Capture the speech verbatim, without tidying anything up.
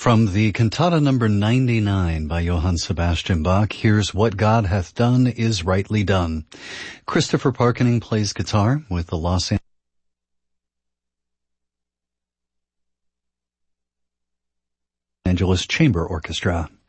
From the cantata number ninety-nine by Johann Sebastian Bach, here's What God Hath Done Is Rightly Done. Christopher Parkening plays guitar with the Los Angeles Chamber Orchestra.